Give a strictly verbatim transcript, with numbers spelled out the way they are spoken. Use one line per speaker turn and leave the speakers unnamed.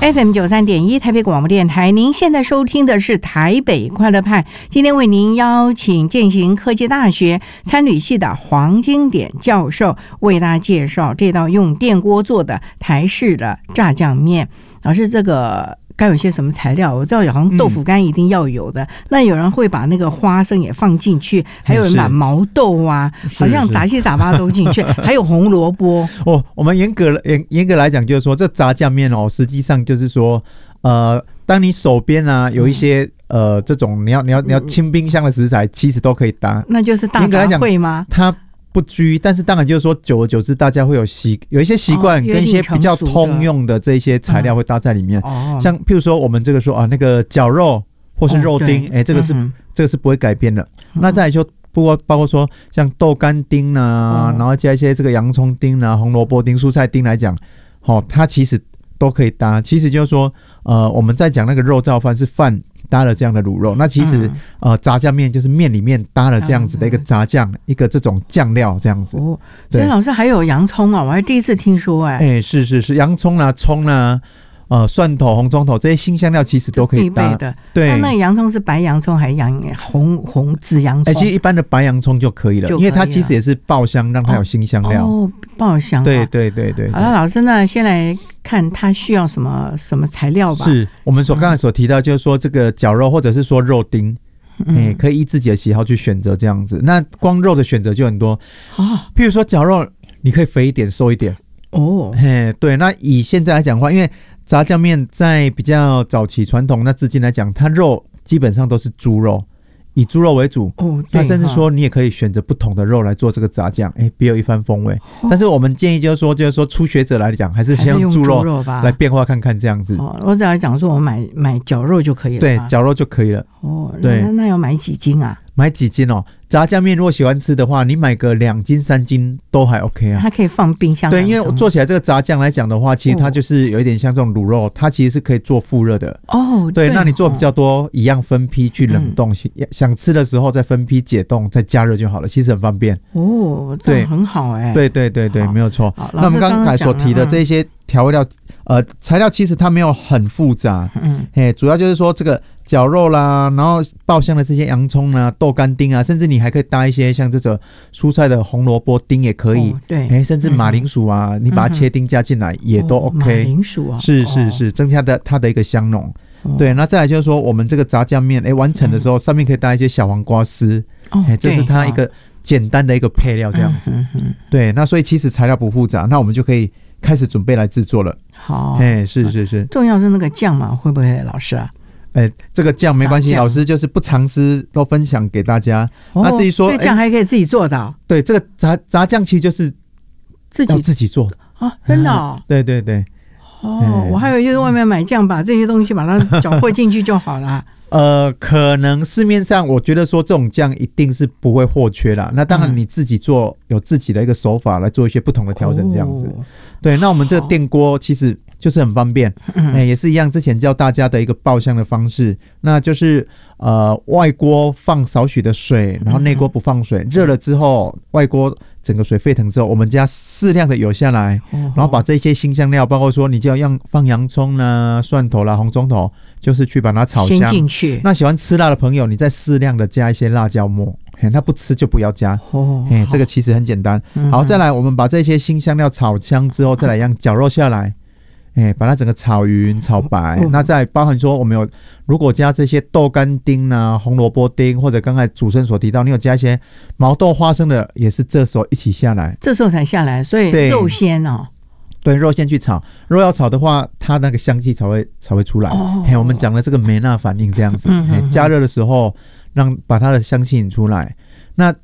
F M 九三点一台北广播电台，您现在收听的是台北快乐派。今天为您邀请健行科技大学餐旅系的黄金典教授为大家介绍这道用电锅做的台式的炸酱面。老师，这个该有些什么材料？我知道好像豆腐干一定要有的，嗯、那有人会把那个花生也放进去，还有人把毛豆啊，好像杂七杂八都进去，还有红萝卜。
哦，我们严格严严格来讲，就是说这炸酱面哦，实际上就是说，呃，当你手边啊有一些、嗯、呃这种你要你要你要清冰箱的食材，其实都可以搭。
那就是大杂烩吗？
它不拘，但是当然就是说，久而久之，大家会有习有一些习惯，跟一些比较通用的这些材料会搭在里面。嗯、像譬如说，我们这个说啊，那个绞肉或是肉丁，哎、哦欸，这个是、嗯、这个是不会改变的。嗯、那再来就不过包括说像豆干丁啊，嗯、然后加一些这个洋葱丁啊、红萝卜丁、蔬菜丁来讲，哦，它其实都可以搭。其实就是说，呃，我们在讲那个肉燥饭是饭搭了这样的卤肉，那其实、嗯、呃炸酱面就是面里面搭了这样子的一个炸酱、嗯、一个这种酱料这样子。
哦，对，老师还有洋葱啊，我还第一次听说哎、欸。
哎，是是是，洋葱啊、葱啊、呃蒜头、红葱头这些新香料其实都可以搭。必备的。对，那
那个洋葱是白洋葱还是洋红红紫洋葱？
哎，其实一般的白洋葱就可以了，因为它其实也是爆香，让它有新香料。
哦，爆香、啊。
对对对 对, 对。
好了，老师，那先来看它需要什么什么材料吧。
是我们所刚才所提到，就是说这个绞肉或者是说肉丁，嗯欸、可以依自己的喜好去选择这样子。那光肉的选择就很多啊，譬如说绞肉，你可以肥一点、瘦一点。哦，嘿，对。那以现在来讲的话，因为炸酱面在比较早期传统那至今来讲，它肉基本上都是猪肉。以猪肉为主，哦，那甚至说你也可以选择不同的肉来做这个炸酱，哎，别有一番风味。哦、但是我们建议就是说，就是说初学者来讲，还是先用猪肉来变化看看这样子。
哦，我只要讲说我买买绞肉就可以了。
对，绞肉就可以了。
哦，对，那那要买几斤啊？
买几斤哦？炸酱面如果喜欢吃的话，你买个两斤三斤都还 OK 啊。
它可以放冰箱。
对，因为我做起来这个炸酱来讲的话，其实它就是有一点像这种卤肉，它其实是可以做复热的。哦，对，那你做比较多，一样分批去冷冻，嗯、想吃的时候再分批解冻，再加热就好了，其实很方便。
哦，对，很好哎、欸。
对对对对，没有错。那我们刚才所提的这些调味料，呃，材料其实它没有很复杂，嗯，嘿，主要就是说这个绞肉啦，然后爆香的这些洋葱啊、豆干丁啊，甚至你还可以搭一些像这种蔬菜的红萝卜丁也可以，哦、对，哎，甚至马铃薯啊，嗯、你把它切丁加进来也都 OK。
马铃薯啊，
是是是，增加的它的一个香浓。哦、对，那再来就是说，我们这个炸酱面，哎，完成的时候、嗯、上面可以搭一些小黄瓜丝，哦，哎，这是它一个简单的一个配料这样子。嗯嗯嗯、对，那所以其实材料不复杂，那我们就可以开始准备来制作了。
好，
哎，是是是，
重要是那个酱嘛，会不会老师啊？
哎，这个酱没关系，老师就是不藏私，都分享给大家。
哦、那至于说，这酱还可以自己做的、哦。
对，这个炸炸酱其实就是自己自己做的
啊，真的、哦嗯。
对对对。
哦，嗯、我还以为就是外面买酱，把这些东西把它搅和进去就好了。
呃，可能市面上我觉得说这种酱一定是不会或缺啦。那当然你自己做、嗯、有自己的一个手法来做一些不同的调整，这样子。哦、对，那我们这个电锅其实就是很方便，嗯欸、也是一样之前教大家的一个爆香的方式，那就是呃外锅放少许的水，然后内锅不放水，热、嗯、了之后外锅整个水沸腾之后，我们加适量的油下来，哦、然后把这些新香料，包括说你就要放洋葱啦、蒜头啦、红葱头，就是去把它炒香。
先进去。
那喜欢吃辣的朋友，你再适量的加一些辣椒末。那不吃就不要加。哦，这个其实很简单。嗯、好，再来我们把这些新香料炒香之后，再来让绞肉下来。欸、把它整个炒匀炒白、嗯、那再包含说我们有如果加这些豆干丁啊、红萝卜丁，或者刚才主持人所提到你有加一些毛豆花生的，也是这时候一起下来，
这时候才下来，所以肉先哦，
对，肉先去炒，肉要炒的话它那个香气才会才会出来、哦欸、我们讲的这个梅纳反应这样子、嗯欸、加热的时候让把它的香气引出来。那